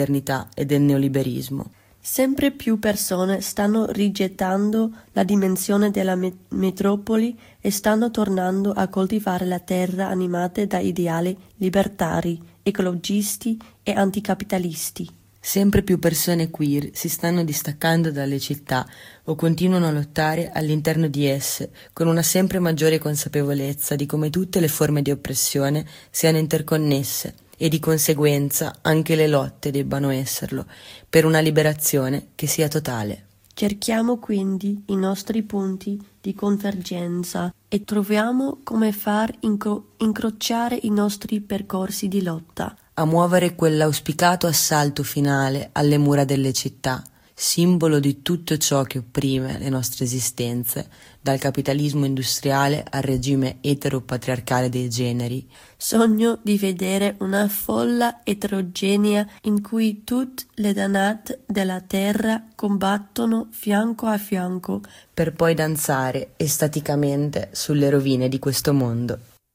modernità e del neoliberismo. Sempre più persone stanno rigettando la dimensione della metropoli e stanno tornando a coltivare la terra animate da ideali libertari, ecologisti e anticapitalisti. Sempre più persone queer si stanno distaccando dalle città o continuano a lottare all'interno di esse con una sempre maggiore consapevolezza di come tutte le forme di oppressione siano interconnesse e di conseguenza anche le lotte debbano esserlo, per una liberazione che sia totale. Cerchiamo quindi i nostri punti di convergenza e troviamo come far incrociare i nostri percorsi di lotta. A muovere quell'auspicato assalto finale alle mura delle città, simbolo di tutto ciò che opprime le nostre esistenze, dal capitalismo industriale al regime eteropatriarcale dei generi. Sogno di vedere una folla eterogenea in cui tutte le dannate della terra combattono fianco a fianco per poi danzare estaticamente sulle rovine di questo mondo.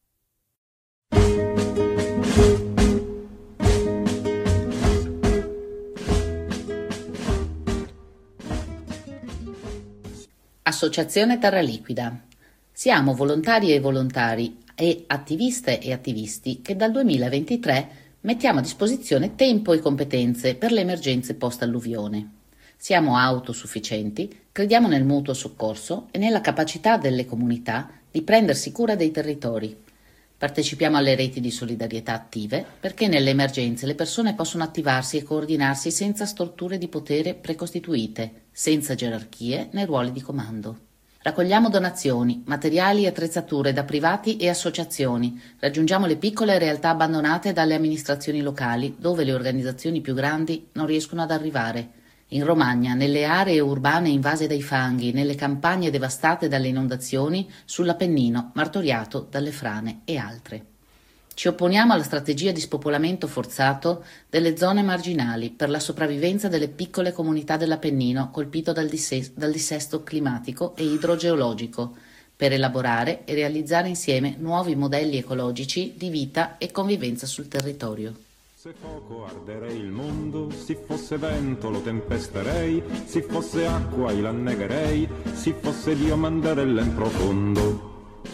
Associazione Terra Liquida. Siamo volontari e volontari e attiviste e attivisti che dal 2023 mettiamo a disposizione tempo e competenze per le emergenze post-alluvione. Siamo autosufficienti, crediamo nel mutuo soccorso e nella capacità delle comunità di prendersi cura dei territori. Partecipiamo alle reti di solidarietà attive perché nelle emergenze le persone possono attivarsi e coordinarsi senza storture di potere precostituite, senza gerarchie né ruoli di comando. Raccogliamo donazioni, materiali e attrezzature da privati e associazioni, raggiungiamo le piccole realtà abbandonate dalle amministrazioni locali dove le organizzazioni più grandi non riescono ad arrivare. In Romagna, nelle aree urbane invase dai fanghi, nelle campagne devastate dalle inondazioni, sull'Appennino martoriato dalle frane e altre. Ci opponiamo alla strategia di spopolamento forzato delle zone marginali per la sopravvivenza delle piccole comunità dell'Appennino colpito dal dissesto climatico e idrogeologico, per elaborare e realizzare insieme nuovi modelli ecologici di vita e convivenza sul territorio. Se fuoco arderei il mondo, se fosse vento lo tempesterei, se fosse acqua io l'annegherei, se fosse Dio mandarella in profondo.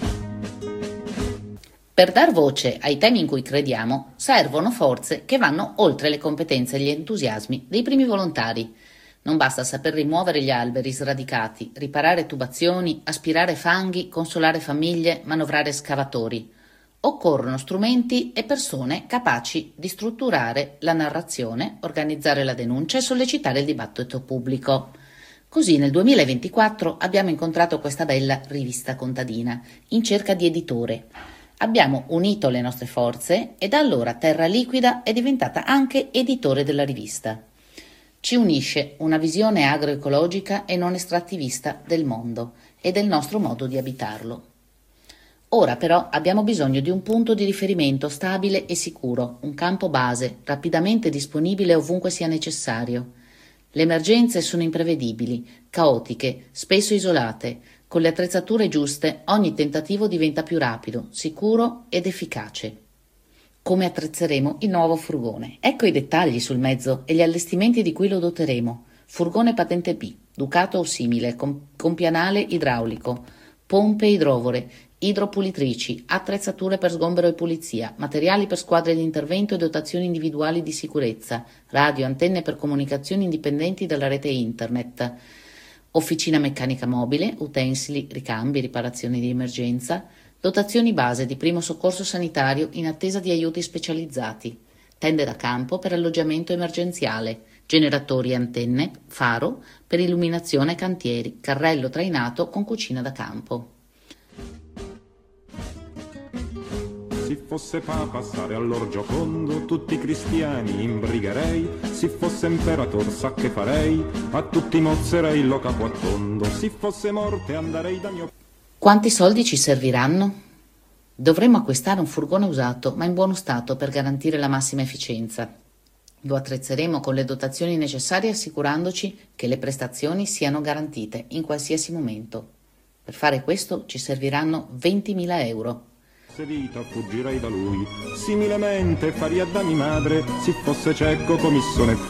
Per dar voce ai temi in cui crediamo servono forze che vanno oltre le competenze e gli entusiasmi dei primi volontari. Non basta saper rimuovere gli alberi sradicati, riparare tubazioni, aspirare fanghi, consolare famiglie, manovrare scavatori. Occorrono strumenti e persone capaci di strutturare la narrazione, organizzare la denuncia e sollecitare il dibattito pubblico. Così nel 2024 abbiamo incontrato questa bella rivista contadina, in cerca di editore. Abbiamo unito le nostre forze e da allora Terra Liquida è diventata anche editore della rivista. Ci unisce una visione agroecologica e non estrattivista del mondo e del nostro modo di abitarlo. Ora però abbiamo bisogno di un punto di riferimento stabile e sicuro, un campo base, rapidamente disponibile ovunque sia necessario. Le emergenze sono imprevedibili, caotiche, spesso isolate. Con le attrezzature giuste ogni tentativo diventa più rapido, sicuro ed efficace. Come attrezzeremo il nuovo furgone? Ecco i dettagli sul mezzo e gli allestimenti di cui lo doteremo. Furgone patente B, Ducato o simile, con pianale idraulico, pompe idrovore, idropulitrici, attrezzature per sgombero e pulizia, materiali per squadre di intervento e dotazioni individuali di sicurezza, radio, antenne per comunicazioni indipendenti dalla rete internet, officina meccanica mobile, utensili, ricambi, riparazioni di emergenza, dotazioni base di primo soccorso sanitario in attesa di aiuti specializzati, tende da campo per alloggiamento emergenziale, generatori e antenne, faro per illuminazione cantieri, carrello trainato con cucina da campo. Se fosse Papa stare all'Orgiocondo, tutti i cristiani imbrigherei, se fosse imperator sa che farei, a tutti mozzerei lo capo a tondo, se fosse morte andrei da mio... Quanti soldi ci serviranno? Dovremmo acquistare un furgone usato ma in buono stato per garantire la massima efficienza. Lo attrezzeremo con le dotazioni necessarie assicurandoci che le prestazioni siano garantite in qualsiasi momento. Per fare questo ci serviranno 20.000 euro. Se vita fuggirei da lui, similemente faria da mia madre, se fosse cieco comissone